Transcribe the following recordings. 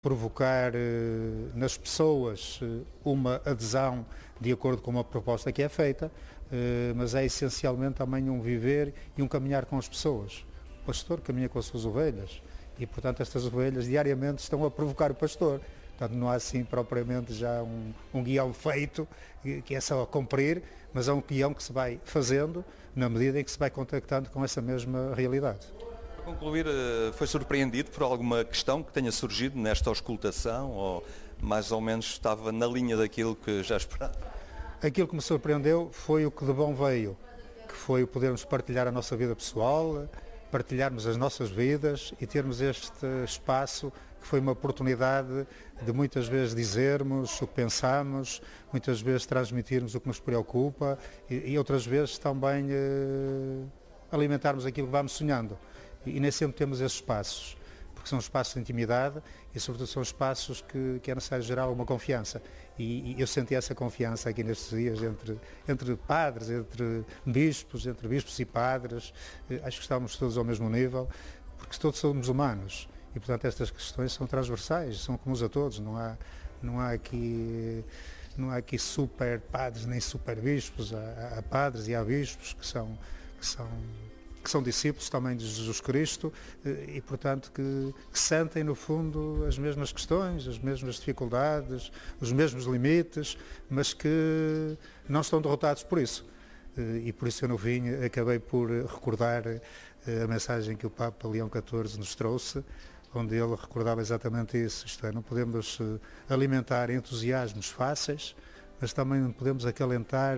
provocar nas pessoas uma adesão de acordo com uma proposta que é feita, mas é essencialmente também um viver e um caminhar com as pessoas. O pastor caminha com as suas ovelhas e, portanto, estas ovelhas diariamente estão a provocar o pastor. Portanto, não há assim propriamente já um guião feito, que é só cumprir, mas é um guião que se vai fazendo na medida em que se vai contactando com essa mesma realidade. Para concluir, foi surpreendido por alguma questão que tenha surgido nesta auscultação ou mais ou menos estava na linha daquilo que já esperava? Aquilo que me surpreendeu foi o que de bom veio, que foi o podermos partilhar a nossa vida pessoal, partilharmos as nossas vidas e termos este espaço que foi uma oportunidade de muitas vezes dizermos o que pensamos, muitas vezes transmitirmos o que nos preocupa e outras vezes também alimentarmos aquilo que vamos sonhando. E nem sempre temos esses espaços, porque são espaços de intimidade e sobretudo são espaços que é necessário gerar alguma confiança. E eu senti essa confiança aqui nestes dias entre padres, entre bispos e padres. Acho que estamos todos ao mesmo nível, porque todos somos humanos e, portanto, estas questões são transversais, são comuns a todos, não há aqui super padres nem super bispos, há padres e há bispos que são discípulos também de Jesus Cristo e, portanto, que sentem, no fundo, as mesmas questões, as mesmas dificuldades, os mesmos limites, mas que não estão derrotados por isso. E por isso eu, no fim, acabei por recordar a mensagem que o Papa Leão XIV nos trouxe, onde ele recordava exatamente isso, isto é, não podemos alimentar entusiasmos fáceis, mas também não podemos acalentar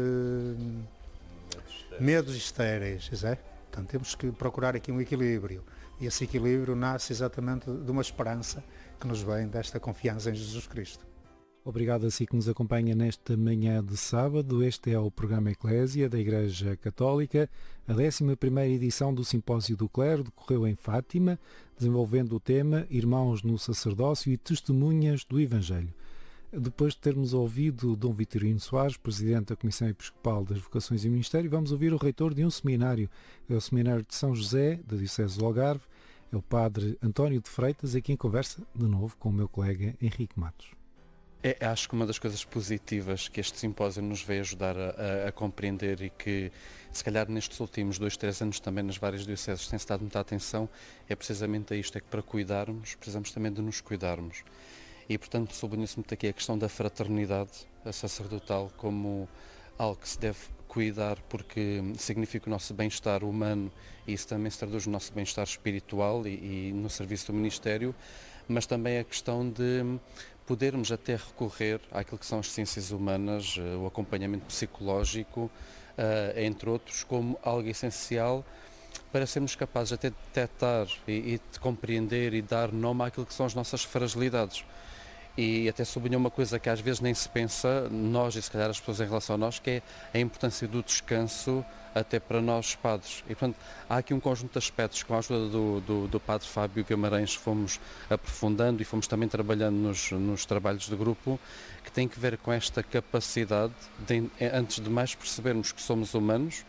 medos estéreis, é? Portanto, temos que procurar aqui um equilíbrio. E esse equilíbrio nasce exatamente de uma esperança que nos vem desta confiança em Jesus Cristo. Obrigado a si que nos acompanha nesta manhã de sábado. Este é o programa Eclésia da Igreja Católica. A 11ª edição do Simpósio do Clero decorreu em Fátima, desenvolvendo o tema Irmãos no Sacerdócio e Testemunhas do Evangelho. Depois de termos ouvido Dom Vitorino Soares, Presidente da Comissão Episcopal das Vocações e Ministério, vamos ouvir o reitor de um seminário. É o Seminário de São José, da Diocese do Algarve. É o Padre António de Freitas, aqui em conversa, de novo, com o meu colega Henrique Matos. Acho que uma das coisas positivas que este simpósio nos veio ajudar a compreender e que, se calhar, nestes últimos 2-3 anos também nas várias dioceses tem-se dado muita atenção, é precisamente a isto, é que para cuidarmos, precisamos também de nos cuidarmos. E, portanto, sublinha-se muito aqui a questão da fraternidade sacerdotal como algo que se deve cuidar porque significa o nosso bem-estar humano e isso também se traduz no nosso bem-estar espiritual e no serviço do ministério, mas também a questão de podermos até recorrer àquilo que são as ciências humanas, o acompanhamento psicológico, entre outros, como algo essencial para sermos capazes até de detectar e de compreender e dar nome àquilo que são as nossas fragilidades. E até sublinhou uma coisa que às vezes nem se pensa, nós e se calhar as pessoas em relação a nós, que é a importância do descanso até para nós padres. E portanto há aqui um conjunto de aspectos com a ajuda do Padre Fábio Guimarães fomos aprofundando e fomos também trabalhando nos trabalhos de grupo, que tem que ver com esta capacidade de, antes de mais, percebermos que somos humanos,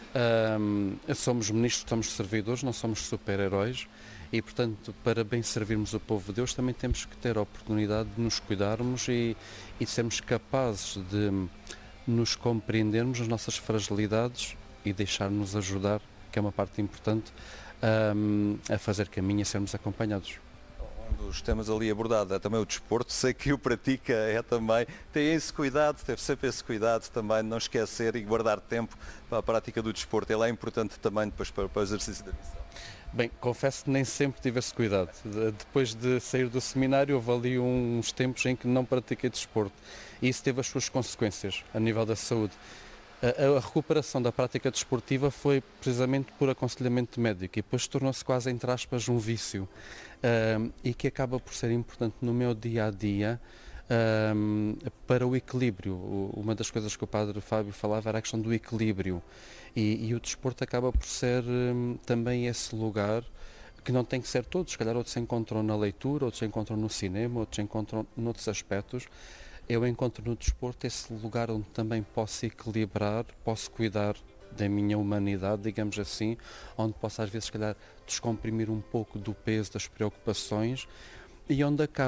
somos ministros, somos servidores, não somos super-heróis e, portanto, para bem servirmos o povo de Deus também temos que ter a oportunidade de nos cuidarmos e sermos capazes de nos compreendermos as nossas fragilidades e deixar-nos ajudar, que é uma parte importante, a fazer caminho e sermos acompanhados. Um dos temas ali abordado é também o desporto, sei que o pratica também, tem esse cuidado, teve sempre esse cuidado também de não esquecer e guardar tempo para a prática do desporto, ele é importante também depois para o exercício da missão. Bem, confesso que nem sempre tive esse cuidado. Depois de sair do seminário houve ali uns tempos em que não pratiquei desporto e isso teve as suas consequências a nível da saúde. A recuperação da prática desportiva foi precisamente por aconselhamento médico e depois tornou-se quase, entre aspas, um vício e que acaba por ser importante no meu dia-a-dia para o equilíbrio. Uma das coisas que o Padre Fábio falava era a questão do equilíbrio e o desporto acaba por ser também esse lugar que não tem que ser todos, se calhar outros se encontram na leitura, outros se encontram no cinema, outros se encontram noutros aspectos. Eu encontro no desporto esse lugar onde também posso equilibrar, posso cuidar da minha humanidade, digamos assim, onde posso às vezes, se calhar, descomprimir um pouco do peso das preocupações e onde acaba